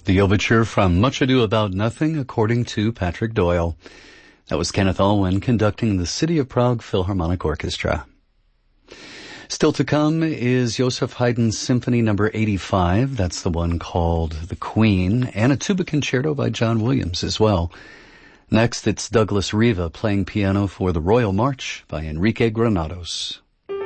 The overture from Much Ado About Nothing, according to Patrick Doyle. That was Kenneth Alwyn conducting the City of Prague Philharmonic Orchestra. Still to come is Joseph Haydn's Symphony No. 85. That's the one called The Queen, and a tuba concerto by John Williams as well. Next, it's Douglas Riva playing piano for the Royal March by Enrique Granados.